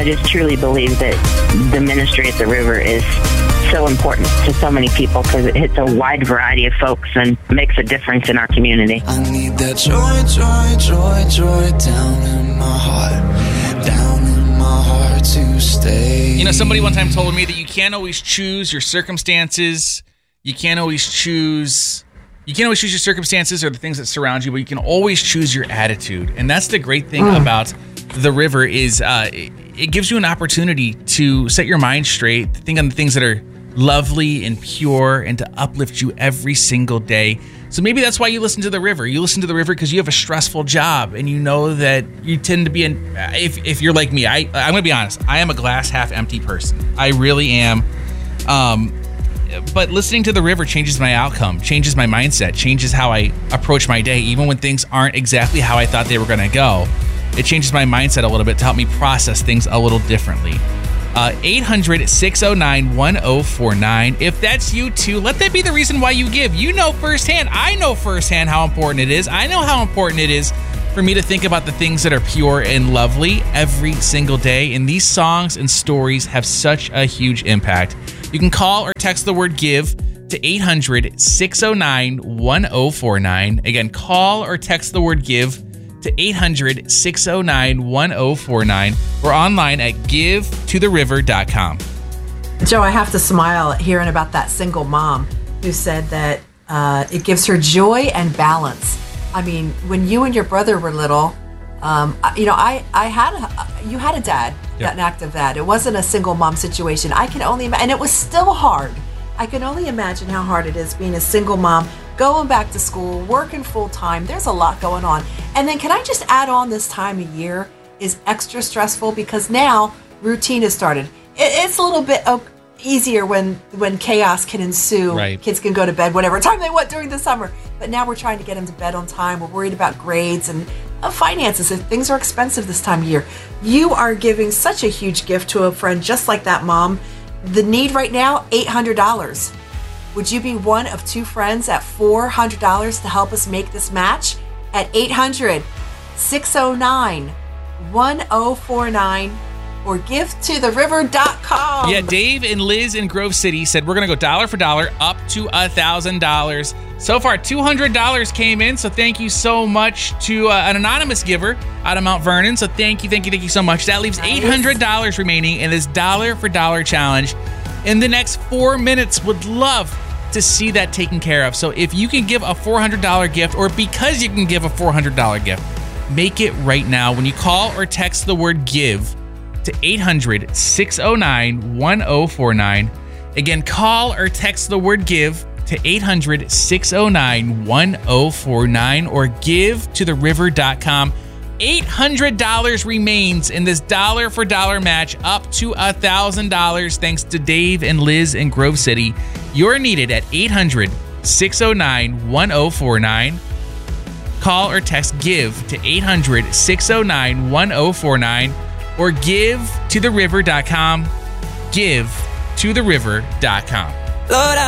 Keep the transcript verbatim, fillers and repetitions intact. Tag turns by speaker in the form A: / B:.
A: just truly believe that the ministry at the river is so important to so many people because it hits a wide variety of folks and makes a difference in our community.
B: I need that joy, joy, joy, joy down in my heart, down in my heart to stay.
C: You know, somebody one time told me that you can't always choose your circumstances. You can't always choose... You can't always choose your circumstances or the things that surround you, but you can always choose your attitude. And that's the great thing mm. about the river is uh, it, it gives you an opportunity to set your mind straight, to think on the things that are lovely and pure, and to uplift you every single day. So maybe that's why you listen to the river. You listen to the river because you have a stressful job, and you know that you tend to be in. If if you're like me, I I'm gonna be honest. I am a glass half empty person. I really am. Um, but listening to the river changes my outcome, changes my mindset, changes how I approach my day, even when things aren't exactly how I thought they were gonna go. It changes my mindset a little bit to help me process things a little differently. Uh, eight hundred, six oh nine, one oh four nine. If that's you too, let that be the reason why you give. You know firsthand. I know firsthand how important it is. I know how important it is for me to think about the things that are pure and lovely every single day. And these songs and stories have such a huge impact. You can call or text the word GIVE to eight hundred, six oh nine, one oh four nine. Again, call or text the word GIVE to eight hundred, six oh nine, one oh four nine. We're online at give to the river dot com.
D: Joe, I have to smile hearing about that single mom who said that uh, it gives her joy and balance. I mean, when you and your brother were little, um, you know, I, I had a, you had a dad,
C: Yep.
D: an active dad. It wasn't a single mom situation. I can only imagine, and it was still hard. I can only imagine how hard it is being a single mom, going back to school, working full time. There's a lot going on. And then can I just add on, this time of year is extra stressful because now routine has started. It, it's a little bit oh, easier when, when chaos can ensue.
C: Right.
D: Kids can go to bed whatever time they want during the summer. But now we're trying to get them to bed on time. We're worried about grades and uh, finances. If things are expensive this time of year. You are giving such a huge gift to a friend just like that mom. The need right now, eight hundred dollars. Would you be one of two friends at four hundred dollars to help us make this match? At eight hundred, six oh nine, one oh four nine or give to the river dot com.
C: Yeah, Dave and Liz in Grove City said we're going to go dollar for dollar up to one thousand dollars. So far, two hundred dollars came in, so thank you so much to uh, an anonymous giver out of Mount Vernon. So thank you, thank you, thank you so much. That leaves eight hundred dollars remaining in this dollar for dollar challenge. In the next four minutes, would love to see that taken care of. So if you can give a four hundred dollars gift, or because you can give a four hundred dollars gift, make it right now when you call or text the word GIVE to eight hundred, six oh nine, one oh four nine. Again, call or text the word GIVE to eight hundred, six oh nine, one oh four nine or give to the river dot com. eight hundred dollars remains in this dollar for dollar match up to one thousand dollars thanks to Dave and Liz in Grove City. You're needed at eight hundred, six oh nine, one oh four nine. Call or text GIVE to eight hundred, six oh nine, one oh four nine or give to the river dot com. give to the river dot com.
B: Lord, I